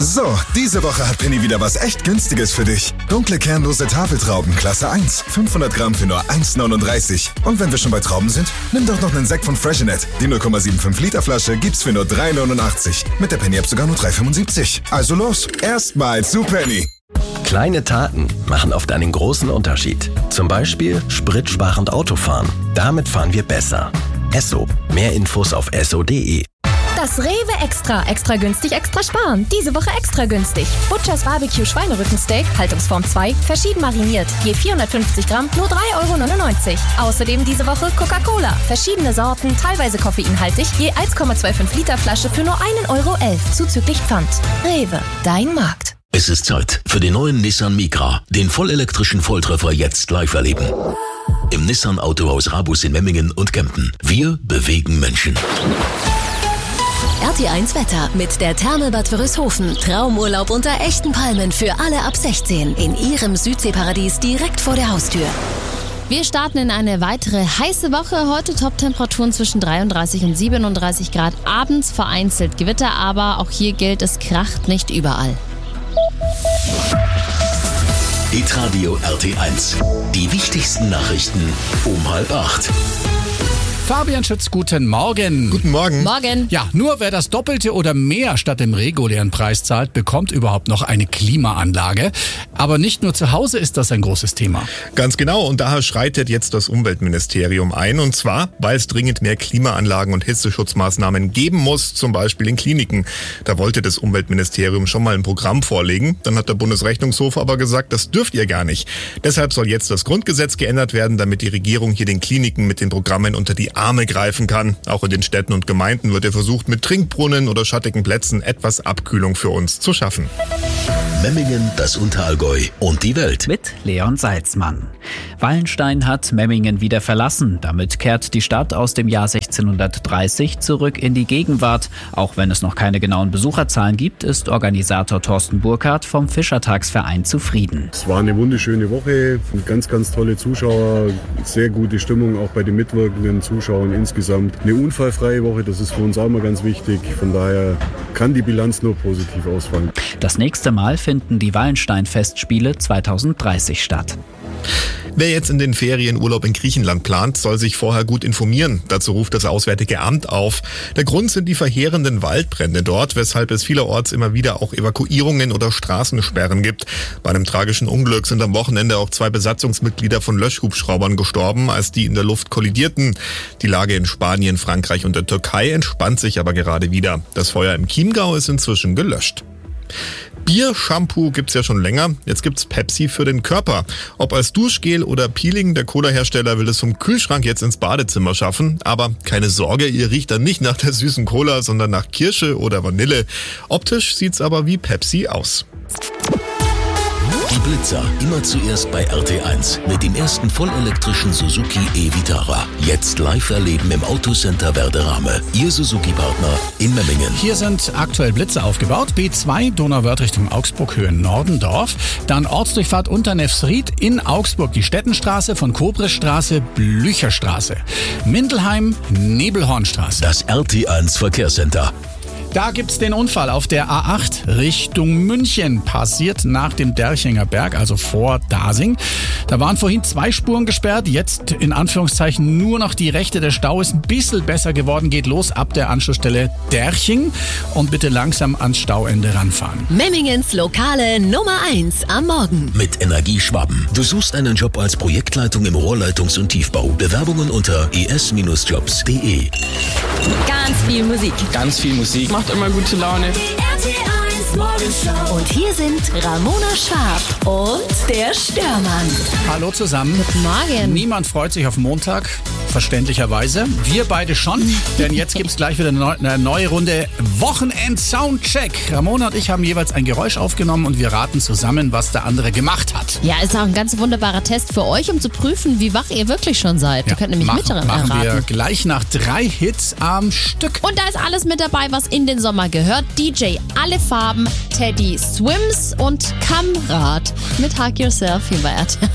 So, diese Woche hat Penny wieder was echt Günstiges für dich. Dunkle kernlose Tafeltrauben, Klasse 1. 500 Gramm für nur 1,39. Und wenn wir schon bei Trauben sind, nimm doch noch einen Sekt von Freshenet. Die 0,75 Liter Flasche gibt's für nur 3,89. Mit der Penny-App sogar nur 3,75. Also los, erstmal zu Penny. Kleine Taten machen oft einen großen Unterschied. Zum Beispiel spritsparend Autofahren. Damit fahren wir besser. Esso. Mehr Infos auf esso.de. Das Rewe Extra günstig, extra sparen. Diese Woche extra günstig. Butchers Barbecue Schweinerückensteak, Haltungsform 2, verschieden mariniert. Je 450 Gramm, nur 3,99 €. Außerdem diese Woche Coca-Cola. Verschiedene Sorten, teilweise koffeinhaltig, je 1,25 Liter Flasche für nur 1,11 € zuzüglich Pfand. Rewe, dein Markt. Es ist Zeit für den neuen Nissan Micra, den vollelektrischen Volltreffer jetzt live erleben. Im Nissan Autohaus Rabus in Memmingen und Kempten. Wir bewegen Menschen. RT1 Wetter mit der Therme Bad Wörishofen. Traumurlaub unter echten Palmen für alle ab 16 in ihrem Südseeparadies direkt vor der Haustür. Wir starten in eine weitere heiße Woche. Heute Top-Temperaturen zwischen 33 und 37 Grad. Abends vereinzelt Gewitter, aber auch hier gilt, es kracht nicht überall. Hitradio RT1. Die wichtigsten Nachrichten um 7:30. Fabian Schütz, guten Morgen. Guten Morgen. Morgen. Ja, nur wer das Doppelte oder mehr statt dem regulären Preis zahlt, bekommt überhaupt noch eine Klimaanlage. Aber nicht nur zu Hause ist das ein großes Thema. Ganz genau. Und daher schreitet jetzt das Umweltministerium ein. Und zwar, weil es dringend mehr Klimaanlagen und Hitzeschutzmaßnahmen geben muss, zum Beispiel in Kliniken. Da wollte das Umweltministerium schon mal ein Programm vorlegen. Dann hat der Bundesrechnungshof aber gesagt, das dürft ihr gar nicht. Deshalb soll jetzt das Grundgesetz geändert werden, damit die Regierung hier den Kliniken mit den Programmen unter die Arme greifen kann. Auch in den Städten und Gemeinden wird ja versucht, mit Trinkbrunnen oder schattigen Plätzen etwas Abkühlung für uns zu schaffen. Memmingen, das Unterallgäu und die Welt. Mit Leon Salzmann. Wallenstein hat Memmingen wieder verlassen. Damit kehrt die Stadt aus dem Jahr 1630 zurück in die Gegenwart. Auch wenn es noch keine genauen Besucherzahlen gibt, ist Organisator Thorsten Burkhardt vom Fischertagsverein zufrieden. Es war eine wunderschöne Woche, ganz, ganz tolle Zuschauer, sehr gute Stimmung auch bei den mitwirkenden Zuschauern insgesamt. Eine unfallfreie Woche, das ist für uns auch immer ganz wichtig. Von daher kann die Bilanz nur positiv ausfallen. Das nächste Mal finden die Wallenstein-Festspiele 2030 statt. Wer jetzt in den Ferien Urlaub in Griechenland plant, soll sich vorher gut informieren. Dazu ruft das Auswärtige Amt auf. Der Grund sind die verheerenden Waldbrände dort, weshalb es vielerorts immer wieder auch Evakuierungen oder Straßensperren gibt. Bei einem tragischen Unglück sind am Wochenende auch 2 Besatzungsmitglieder von Löschhubschraubern gestorben, als die in der Luft kollidierten. Die Lage in Spanien, Frankreich und der Türkei entspannt sich aber gerade wieder. Das Feuer im Chiemgau ist inzwischen gelöscht. Bier-Shampoo gibt's ja schon länger, jetzt gibt's Pepsi für den Körper. Ob als Duschgel oder Peeling, der Cola-Hersteller will es vom Kühlschrank jetzt ins Badezimmer schaffen. Aber keine Sorge, ihr riecht dann nicht nach der süßen Cola, sondern nach Kirsche oder Vanille. Optisch sieht's aber wie Pepsi aus. Die Blitzer, immer zuerst bei RT1 mit dem ersten vollelektrischen Suzuki e-Vitara. Jetzt live erleben im Autocenter Werderame. Ihr Suzuki-Partner in Memmingen. Hier sind aktuell Blitze aufgebaut. B2 Donauwörth Richtung Augsburg, Höhe Nordendorf. Dann Ortsdurchfahrt Unternefsried in Augsburg, die Stettenstraße von Kobrisstraße, Blücherstraße. Mindelheim, Nebelhornstraße. Das RT1 Verkehrscenter. Da gibt's den Unfall auf der A8 Richtung München. Passiert nach dem Derchinger Berg, also vor Dasing. Da waren vorhin 2 Spuren gesperrt. Jetzt in Anführungszeichen nur noch die rechte. Der Stau ist ein bisschen besser geworden. Geht los ab der Anschlussstelle Derching. Und bitte langsam ans Stauende ranfahren. Memmingens lokale Nummer 1 am Morgen. Mit Energieschwaben. Du suchst einen Job als Projektleitung im Rohrleitungs- und Tiefbau. Bewerbungen unter es-jobs.de. Ganz viel Musik. Ganz viel Musik. Macht immer gute Laune. Und hier sind Ramona Schwab und der Störmann. Hallo zusammen. Guten Morgen. Niemand freut sich auf Montag, verständlicherweise. Wir beide schon, denn jetzt gibt's gleich wieder eine neue Runde Wochenend-Soundcheck. Ramona und ich haben jeweils ein Geräusch aufgenommen und wir raten zusammen, was der andere gemacht hat. Ja, ist auch ein ganz wunderbarer Test für euch, um zu prüfen, wie wach ihr wirklich schon seid. Ihr könnt nämlich machen erraten. Wir gleich nach 3 Hits am Stück. Und da ist alles mit dabei, was in den Sommer gehört. DJ Alle Farben, Teddy Swims und Kamrat mit Hug Yourself hier bei RTL.